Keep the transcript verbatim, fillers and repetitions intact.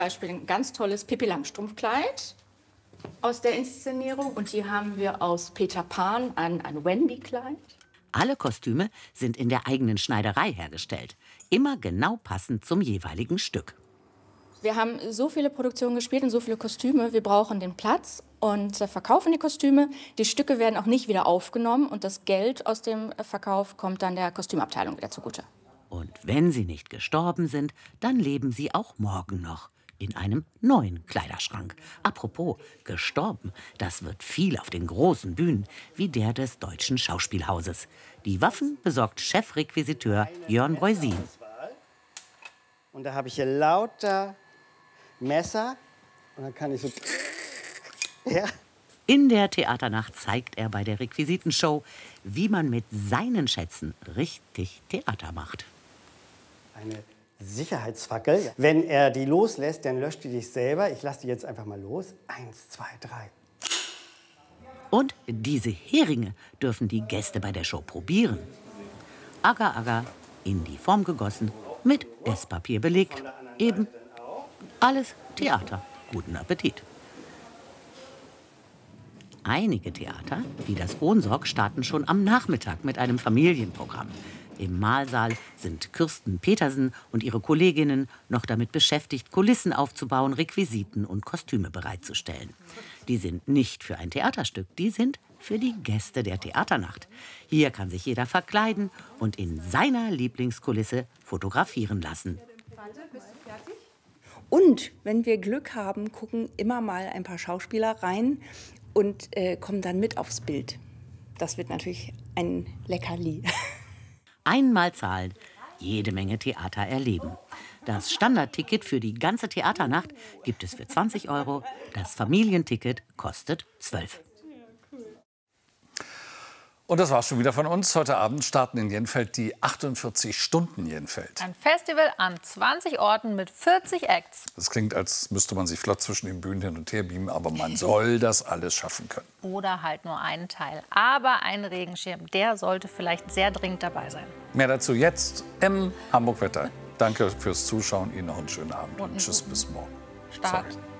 Beispiel ein ganz tolles Pippi Langstrumpf-Kleid aus der Inszenierung. Und hier haben wir aus Peter Pan ein, ein Wendy-Kleid. Alle Kostüme sind in der eigenen Schneiderei hergestellt. Immer genau passend zum jeweiligen Stück. Wir haben so viele Produktionen gespielt und so viele Kostüme. Wir brauchen den Platz und verkaufen die Kostüme. Die Stücke werden auch nicht wieder aufgenommen. Und das Geld aus dem Verkauf kommt dann der Kostümabteilung wieder zugute. Und wenn sie nicht gestorben sind, dann leben sie auch morgen noch. In einem neuen Kleiderschrank. Apropos, gestorben, das wird viel auf den großen Bühnen, wie der des Deutschen Schauspielhauses. Die Waffen besorgt Chefrequisiteur Jörn Breusin. Und da habe ich hier lauter Messer und dann kann ich so... Ja. In der Theaternacht zeigt er bei der Requisitenshow, wie man mit seinen Schätzen richtig Theater macht. Eine Sicherheitsfackel. Wenn er die loslässt, dann löscht die dich selber. Ich lasse die jetzt einfach mal los. Eins, zwei, drei. Und diese Heringe dürfen die Gäste bei der Show probieren. Agar agar, in die Form gegossen, mit Esspapier belegt. Eben alles Theater. Guten Appetit. Einige Theater, wie das Ohnsorg, starten schon am Nachmittag mit einem Familienprogramm. Im Mahlsaal sind Kirsten Petersen und ihre Kolleginnen noch damit beschäftigt, Kulissen aufzubauen, Requisiten und Kostüme bereitzustellen. Die sind nicht für ein Theaterstück, die sind für die Gäste der Theaternacht. Hier kann sich jeder verkleiden und in seiner Lieblingskulisse fotografieren lassen. Und wenn wir Glück haben, gucken immer mal ein paar Schauspieler rein und äh, kommen dann mit aufs Bild. Das wird natürlich ein Leckerli. Einmal zahlen, jede Menge Theater erleben. Das Standardticket für die ganze Theaternacht gibt es für zwanzig Euro. Das Familienticket kostet zwölf. Und das war's schon wieder von uns. Heute Abend starten in Jenfeld die achtundvierzig Stunden Jenfeld. Ein Festival an zwanzig Orten mit vierzig Acts. Das klingt, als müsste man sich flott zwischen den Bühnen hin und her beamen, aber man soll das alles schaffen können. Oder halt nur einen Teil. Aber ein Regenschirm, der sollte vielleicht sehr dringend dabei sein. Mehr dazu jetzt im Hamburg Wetter. Danke fürs Zuschauen, Ihnen noch einen schönen Abend und, und tschüss bis morgen. Start. Sorry.